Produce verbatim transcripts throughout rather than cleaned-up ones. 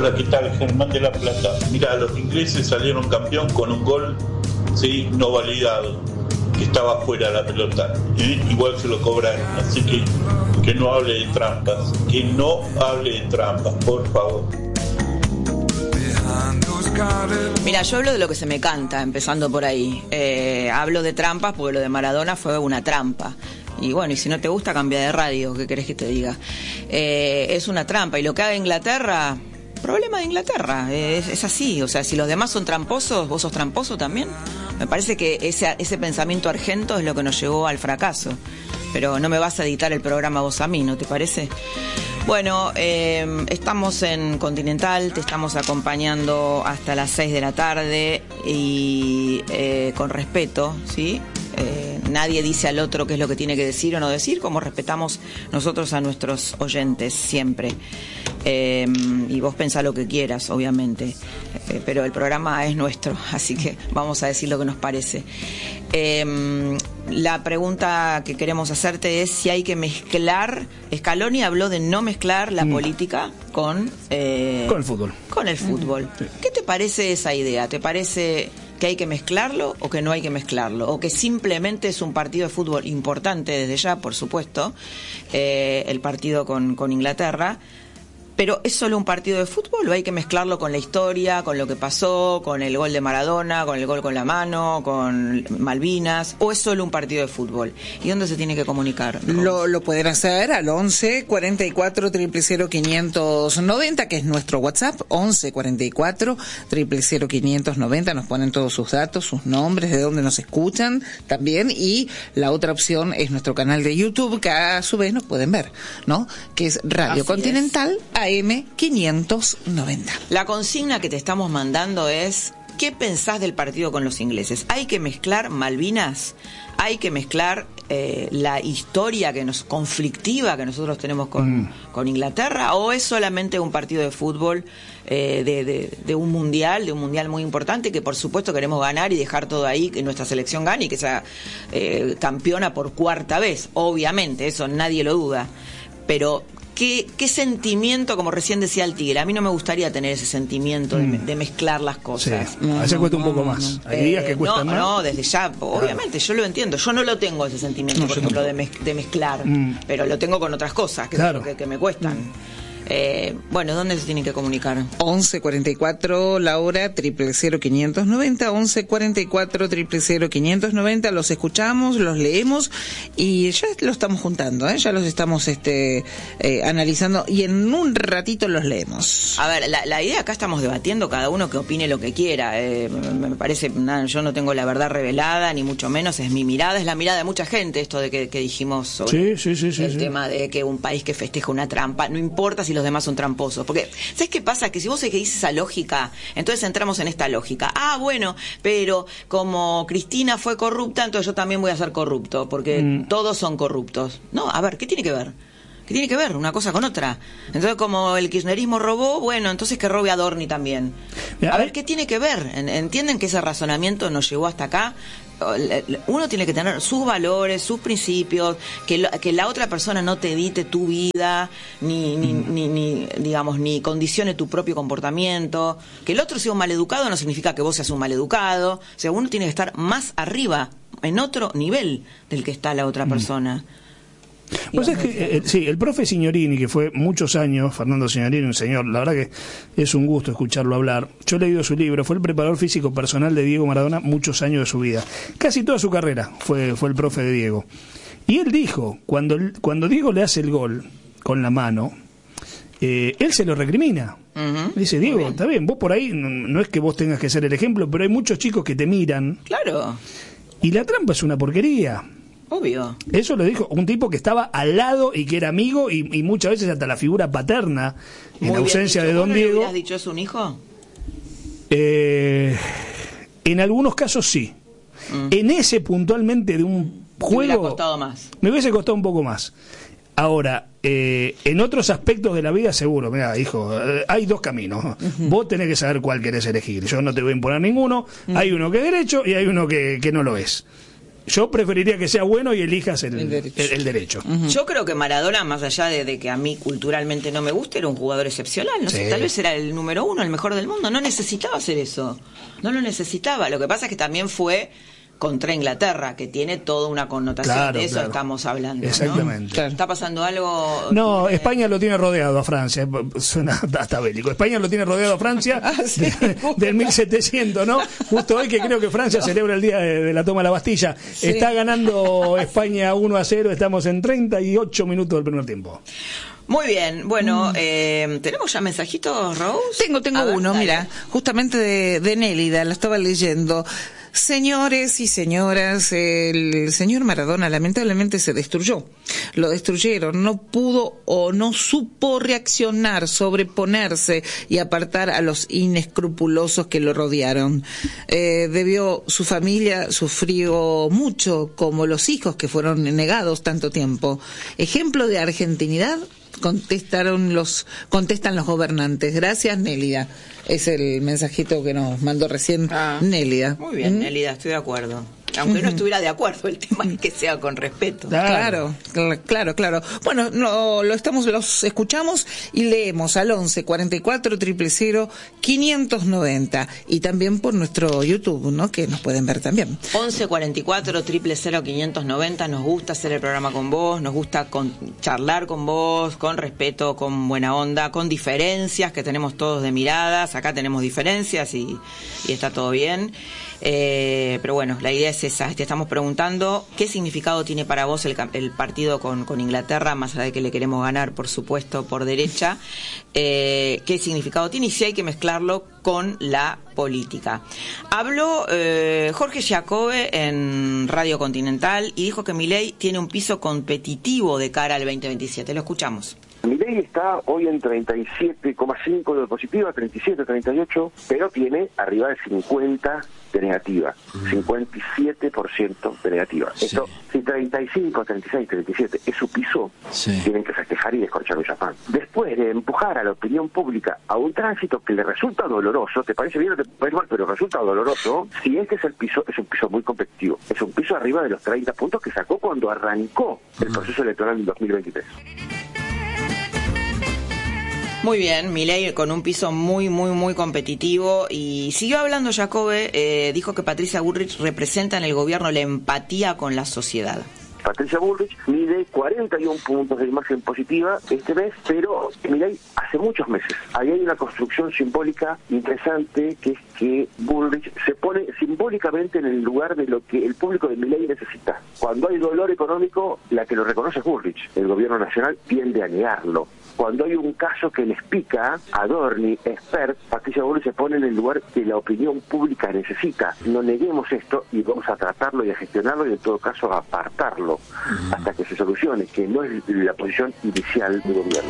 Hola, ¿qué tal? Germán de La Plata. Mira, los ingleses salieron campeón con un gol, sí, no validado, que estaba fuera la pelota. ¿Eh? Igual se lo cobran, así que que no hable de trampas, que no hable de trampas, por favor. Mira, yo hablo de lo que se me canta, empezando por ahí. Eh, hablo de trampas porque lo de Maradona fue una trampa. Y bueno, y si no te gusta, cambia de radio, ¿qué querés que te diga? Eh, es una trampa. Y lo que haga Inglaterra, problema de Inglaterra, es, es así. O sea, si los demás son tramposos, ¿vos sos tramposo también? Me parece que ese, ese pensamiento argento es lo que nos llevó al fracaso. Pero no me vas a editar el programa vos a mí, ¿no te parece? Bueno, eh, estamos en Continental, te estamos acompañando hasta las seis de la tarde y eh, con respeto, ¿sí? Eh, nadie dice al otro qué es lo que tiene que decir o no decir, como respetamos nosotros a nuestros oyentes siempre. Eh, y vos pensá lo que quieras, obviamente, eh, pero el programa es nuestro, así que vamos a decir lo que nos parece. Eh, la pregunta que queremos hacerte es si hay que mezclar. Scaloni habló de no mezclar la mm. política con eh, con el fútbol. Con el fútbol. Sí. ¿Qué te parece esa idea? ¿Te parece que hay que mezclarlo o que no hay que mezclarlo? ¿O que simplemente es un partido de fútbol importante desde ya, por supuesto, eh, el partido con, con Inglaterra? ¿Pero es solo un partido de fútbol o hay que mezclarlo con la historia, con lo que pasó, con el gol de Maradona, con el gol con la mano, con Malvinas? ¿O es solo un partido de fútbol? ¿Y dónde se tiene que comunicar? Lo, lo pueden hacer al once cuarenta y cuatro, cero cero cero, quinientos noventa, que es nuestro WhatsApp, once cuarenta y cuatro, cero cero cero, quinientos noventa. Nos ponen todos sus datos, sus nombres, de dónde nos escuchan también. Y la otra opción es nuestro canal de YouTube, que a su vez nos pueden ver, ¿no? Que es Radio Así Continental es. A M quinientos noventa. La consigna que te estamos mandando es: ¿qué pensás del partido con los ingleses? ¿Hay que mezclar Malvinas? ¿Hay que mezclar eh, la historia que nos conflictiva que nosotros tenemos con, mm. con Inglaterra? ¿O es solamente un partido de fútbol eh, de, de, de un mundial, de un mundial muy importante que por supuesto queremos ganar y dejar todo ahí, que nuestra selección gane y que sea eh, campeona por cuarta vez? Obviamente, eso nadie lo duda. Pero ¿Qué, ¿qué sentimiento, como recién decía el Tigre? A mí no me gustaría tener ese sentimiento de, de mezclar las cosas. Sí. No, a veces no, cuesta un poco más. Hay eh, días que cuesta no, más. No, desde ya, obviamente, yo lo entiendo. Yo no lo tengo ese sentimiento, no, por ejemplo, no. de, mez, de mezclar, mm. pero lo tengo con otras cosas que, claro. que, que me cuestan. Mm. Eh, bueno, ¿dónde se tienen que comunicar? once cuarenta y cuatro, Laura, cero cero cero, quinientos noventa, once cuarenta y cuatro, cero cero cero, quinientos noventa. Los escuchamos, los leemos y ya lo estamos juntando, ¿eh? Ya los estamos este eh, analizando y en un ratito los leemos. A ver, la, la idea acá estamos debatiendo, cada uno que opine lo que quiera. Eh, me parece, nada, yo no tengo la verdad revelada, ni mucho menos, es mi mirada, es la mirada de mucha gente, esto de que, que dijimos sobre sí, sí, sí, sí, el sí. tema de que un país que festeja una trampa, no importa si los demás son tramposos, porque ¿sabes qué pasa? Que si vos seguís esa lógica, entonces entramos en esta lógica. Ah, bueno, pero como Cristina fue corrupta, entonces yo también voy a ser corrupto, porque mm. todos son corruptos. No, a ver, ¿qué tiene que ver? ¿Qué tiene que ver una cosa con otra? Entonces, como el kirchnerismo robó, bueno, entonces que robe a Adorni también. A ver, ¿qué tiene que ver? ¿Entienden que ese razonamiento nos llegó hasta acá? Uno tiene que tener sus valores, sus principios, que, lo, que la otra persona no te edite tu vida, ni, ni, mm. ni, ni, digamos, ni condicione tu propio comportamiento. Que el otro sea un maleducado no significa que vos seas un maleducado. O sea, uno tiene que estar más arriba, en otro nivel del que está la otra mm. persona. Pues es que, eh, sí, el profe Signorini, que fue muchos años, Fernando Signorini, un señor, la verdad que es un gusto escucharlo hablar. Yo he leído su libro, fue el preparador físico personal de Diego Maradona muchos años de su vida. Casi toda su carrera fue, fue el profe de Diego. Y él dijo, cuando, cuando Diego le hace el gol con la mano, eh, él se lo recrimina. Uh-huh. Dice, Diego, bien. Está bien, vos por ahí, no, no es que vos tengas que ser el ejemplo, pero hay muchos chicos que te miran. Claro. Y la trampa es una porquería. Obvio. Eso lo dijo un tipo que estaba al lado y que era amigo y, y muchas veces hasta la figura paterna en Muy ausencia de don ¿Vos Diego. ¿Le hubieras dicho es un hijo? Eh, en algunos casos sí. Mm. En ese puntualmente de un juego... Me hubiera costado más. Me hubiese costado un poco más. Ahora, eh, en otros aspectos de la vida seguro, mira, hijo, eh, hay dos caminos. Uh-huh. Vos tenés que saber cuál querés elegir. Yo no te voy a imponer ninguno. Uh-huh. Hay uno que es derecho y hay uno que, que no lo es. yo preferiría que sea bueno y elijas el, el derecho. El, el derecho. Uh-huh. Yo creo que Maradona, más allá de, de que a mí culturalmente no me guste, era un jugador excepcional. No sí. sé, tal vez era el número uno, el mejor del mundo. No necesitaba hacer eso. No lo necesitaba. Lo que pasa es que también fue contra Inglaterra, que tiene toda una connotación, claro, de eso claro. estamos hablando. Exactamente. ¿No? Claro. ¿Está pasando algo? No, tiene... España lo tiene rodeado a Francia, suena hasta bélico. España lo tiene rodeado a Francia ah, ¿sí? de, del mil setecientos, ¿no? Justo hoy que creo que Francia celebra el día de, de la toma de la Bastilla. Sí. Está ganando España uno a cero, estamos en treinta y ocho minutos del primer tiempo. Muy bien, bueno, eh, ¿tenemos ya mensajitos, Rose? Tengo, tengo ver, uno, dale. Mira, justamente de, de Nélida, la estaba leyendo. Señores y señoras, el señor Maradona lamentablemente se destruyó. Lo destruyeron, no pudo o no supo reaccionar, sobreponerse y apartar a los inescrupulosos que lo rodearon. Eh, debió, su familia sufrió mucho, como los hijos que fueron negados tanto tiempo. Ejemplo de argentinidad, contestaron los, contestan los gobernantes. Gracias, Nélida. Es el mensajito que nos mandó recién ah, Nélida. Muy bien, ¿Mm? Nélida, estoy de acuerdo. Aunque no estuviera de acuerdo, el tema es que sea con respeto. Claro, claro, claro. Bueno, no, lo estamos, los escuchamos y leemos al once cuarenta y cuatro cero cero cero quinientos noventa y también por nuestro YouTube, ¿no? Que nos pueden ver también. once cuarenta y cuatro cero cero cero quinientos noventa. Nos gusta hacer el programa con vos, nos gusta con, charlar con vos, con respeto, con buena onda, con diferencias que tenemos todos de miradas. Acá tenemos diferencias y, y está todo bien. Eh, pero bueno, la idea es esa. Te estamos preguntando qué significado tiene para vos el, el partido con, con Inglaterra, más allá de que le queremos ganar, por supuesto, por derecha. Eh, ¿Qué significado tiene y si hay que mezclarlo con la política? Habló eh, Jorge Giacobbe en Radio Continental y dijo que Milei tiene un piso competitivo de cara al veinte veintisiete. Lo escuchamos. Milei está hoy en treinta y siete coma cinco de positiva, treinta y siete, treinta y ocho, pero tiene arriba de cincuenta de negativa, mm. cincuenta y siete por ciento de negativa. Sí. Esto, si treinta y cinco, treinta y seis, treinta y siete es su piso, sí. tienen que festejar y descorchar un champán. Después de empujar a la opinión pública a un tránsito que le resulta doloroso, te parece bien o te parece mal, pero resulta doloroso, si este es el piso, es un piso muy competitivo. Es un piso arriba de los treinta puntos que sacó cuando arrancó el mm. proceso electoral en dos mil veintitrés. Muy bien, Milei con un piso muy, muy, muy competitivo. Y siguió hablando Giacobbe, eh, dijo que Patricia Bullrich representa en el gobierno la empatía con la sociedad. Patricia Bullrich mide cuarenta y uno puntos de imagen positiva este mes, pero Milei hace muchos meses. Ahí hay una construcción simbólica interesante, que es que Bullrich se pone simbólicamente en el lugar de lo que el público de Milei necesita. Cuando hay dolor económico, la que lo reconoce es Bullrich. El gobierno nacional tiende a negarlo. Cuando hay un caso que les pica, Adorni, expert, Patricia Bullrich se pone en el lugar que la opinión pública necesita. No neguemos esto y vamos a tratarlo y a gestionarlo y en todo caso a apartarlo uh-huh. hasta que se solucione, que no es la posición inicial del gobierno.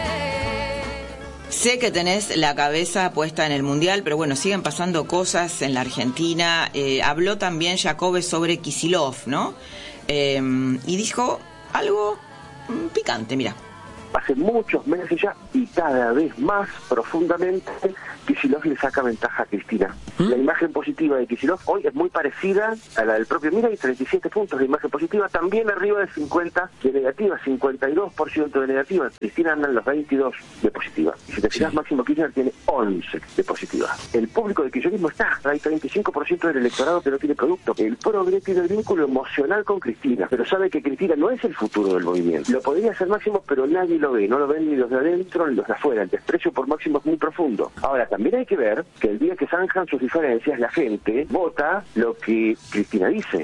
Sé que tenés la cabeza puesta en el Mundial, pero bueno, siguen pasando cosas en la Argentina. Eh, habló también Giacobbe sobre Kicillof, ¿no? Eh, y dijo algo picante, mira. Hace muchos meses ya y cada vez más profundamente Kicillof le saca ventaja a Cristina. ¿Mm? La imagen positiva de Kicillof hoy es muy parecida a la del propio Milei, treinta y siete puntos de imagen positiva, también arriba de cincuenta de negativa, cincuenta y dos por ciento de negativa. Cristina anda en los veintidós de positiva. Y si te fijas, sí. Máximo Kirchner tiene once de positiva. El público de kirchnerismo está, hay treinta y cinco por ciento del electorado que no tiene producto. El progre tiene el vínculo emocional con Cristina, pero sabe que Cristina no es el futuro del movimiento. Lo podría hacer Máximo, pero nadie lo ve, no lo ven ni los de adentro ni los de afuera. El desprecio por Máximo es muy profundo. Ahora, también hay que ver que el día que zanjan sus diferencias, la gente vota lo que Cristina dice.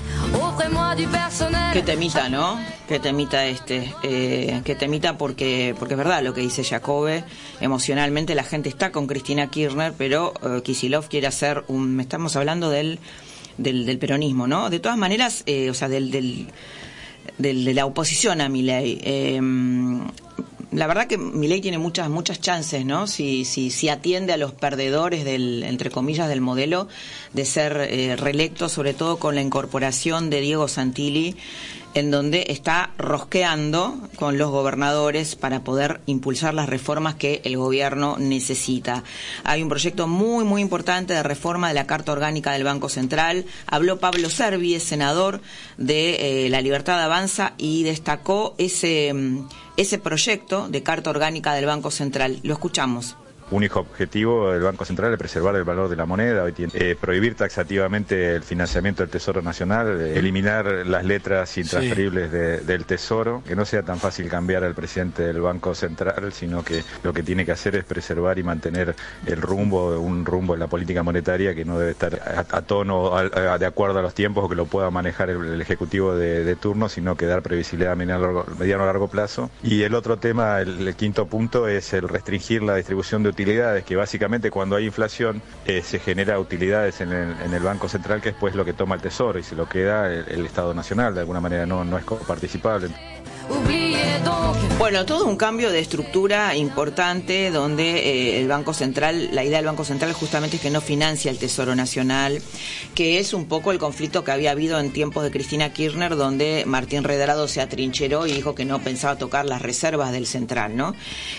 Qué temita, ¿no? Qué temita este. Eh, qué temita porque porque es verdad lo que dice Giacobbe. Emocionalmente la gente está con Cristina Kirchner, pero uh, Kicillof quiere hacer un... Estamos hablando del, del, del peronismo, ¿no? De todas maneras, eh, o sea, del... del Del, de la oposición a Milei. Eh, la verdad que Milei tiene muchas muchas chances, ¿no? Si si si atiende a los perdedores del, entre comillas, del modelo, de ser eh, reelecto, sobre todo con la incorporación de Diego Santilli en donde está rosqueando con los gobernadores para poder impulsar las reformas que el gobierno necesita. Hay un proyecto muy, muy importante de reforma de la Carta Orgánica del Banco Central. Habló Pablo Servi, es senador de eh, La Libertad Avanza, y destacó ese, ese proyecto de Carta Orgánica del Banco Central. Lo escuchamos. Único objetivo del Banco Central es preservar el valor de la moneda, eh, prohibir taxativamente el financiamiento del Tesoro Nacional, eh, eliminar las letras intransferibles sí. de, del Tesoro, que no sea tan fácil cambiar al presidente del Banco Central, sino que lo que tiene que hacer es preservar y mantener el rumbo, un rumbo en la política monetaria que no debe estar a, a tono, a, a, de acuerdo a los tiempos, o que lo pueda manejar el, el Ejecutivo de, de turno, sino que dar previsibilidad a mediano, mediano a largo plazo. Y el otro tema, el, el quinto punto, es el restringir la distribución de utilidades, que básicamente cuando hay inflación eh, se genera utilidades en el, en el Banco Central, que después lo que toma el Tesoro y se lo queda el, el Estado Nacional, de alguna manera no, no es coparticipable. Bueno, todo un cambio de estructura importante donde eh, el Banco Central, la idea del Banco Central justamente es que no financia el Tesoro Nacional, que es un poco el conflicto que había habido en tiempos de Cristina Kirchner, donde Martín Redrado se atrincheró y dijo que no pensaba tocar las reservas del Central, ¿no?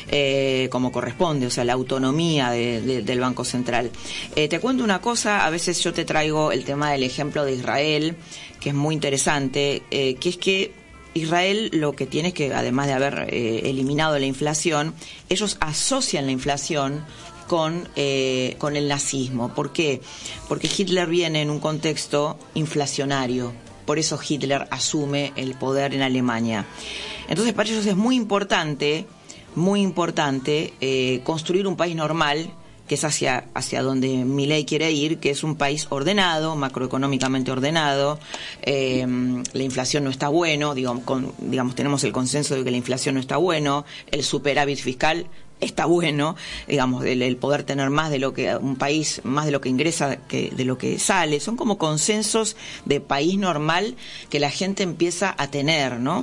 Eh, como corresponde, o sea, la autonomía de, de, del Banco Central. Eh, te cuento una cosa, a veces yo te traigo el tema del ejemplo de Israel, que es muy interesante, eh, que es que Israel lo que tiene es que, además de haber eh, eliminado la inflación, ellos asocian la inflación con, eh, con el nazismo. ¿Por qué? Porque Hitler viene en un contexto inflacionario. Por eso Hitler asume el poder en Alemania. Entonces, para ellos es muy importante, muy importante eh, construir un país normal, que es hacia, hacia donde Milei quiere ir, que es un país ordenado, macroeconómicamente ordenado. Eh, la inflación no está bueno, digamos, con, digamos, tenemos el consenso de que la inflación no está bueno, el superávit fiscal está bueno, digamos, el, el poder tener más de lo que un país, más de lo que ingresa que de lo que sale, son como consensos de país normal que la gente empieza a tener, ¿no?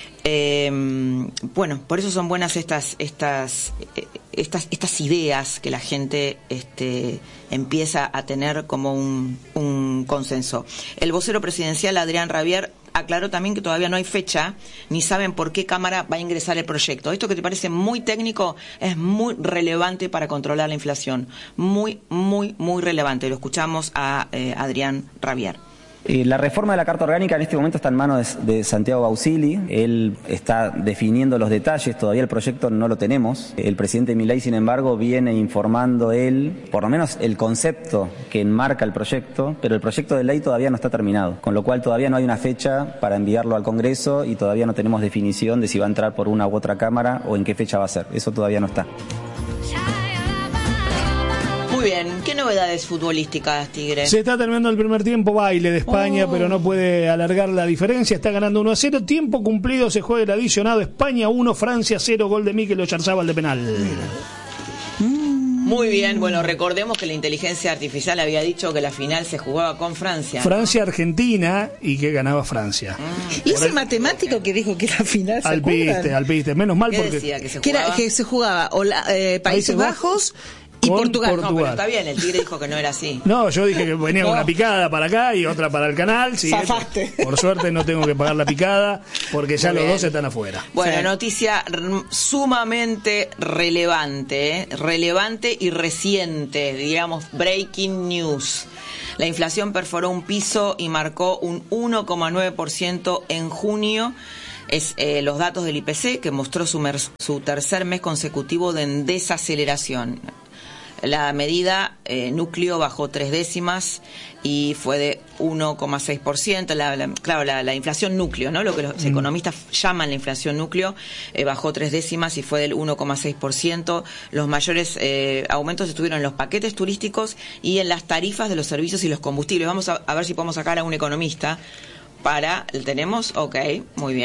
Eh, bueno, por eso son buenas estas estas estas estas ideas que la gente este, empieza a tener como un, un consenso. El vocero presidencial Adrián Rabier aclaró también que todavía no hay fecha ni saben por qué Cámara va a ingresar el proyecto. Esto que te parece muy técnico es muy relevante para controlar la inflación. Muy, muy, muy relevante. Lo escuchamos a eh, Adrián Rabier. Eh, la reforma de la Carta Orgánica en este momento está en manos de, de Santiago Bausili. Él está definiendo los detalles, todavía el proyecto no lo tenemos. El presidente Milei, sin embargo, viene informando él, por lo menos el concepto que enmarca el proyecto, pero el proyecto de ley todavía no está terminado, con lo cual todavía no hay una fecha para enviarlo al Congreso y todavía no tenemos definición de si va a entrar por una u otra Cámara o en qué fecha va a ser. Eso todavía no está. Muy bien, ¿qué novedades futbolísticas, Tigre? Se está terminando el primer tiempo, baile de España, oh. pero no puede alargar la diferencia, está ganando uno a cero, tiempo cumplido, se juega el adicionado, España uno, Francia cero, gol de Mikel Oyarzabal de penal. Muy bien, bueno, recordemos que la inteligencia artificial había dicho que la final se jugaba con Francia. Francia-Argentina y que ganaba Francia. Mm. ¿Y ese el... matemático que dijo que la final se al piste, al piste, menos mal ¿Qué porque... decía que se jugaba? Que, era, que se jugaba Hola, eh, Países, Países Bajos... Y Portugal. Portugal. No, pero está bien, el Tigre dijo que no era así. No, yo dije que venía no. una picada para acá y otra para el canal. Sí, Zafaste. Por suerte no tengo que pagar la picada porque ya Muy los bien. dos están afuera. Bueno, sí. noticia sumamente relevante, ¿eh? relevante y reciente, digamos, breaking news. La inflación perforó un piso y marcó un uno coma nueve por ciento en junio. Es eh, los datos del I P C que mostró su, mer- su tercer mes consecutivo de desaceleración. La medida eh, núcleo bajó tres décimas y fue de uno coma seis por ciento. La, la, claro, la, la inflación núcleo, ¿no? Lo que los mm. economistas llaman la inflación núcleo, eh, bajó tres décimas y fue del uno coma seis por ciento. Los mayores eh, aumentos estuvieron en los paquetes turísticos y en las tarifas de los servicios y los combustibles. Vamos a, a ver si podemos sacar a un economista para... ¿Tenemos? Ok, muy bien.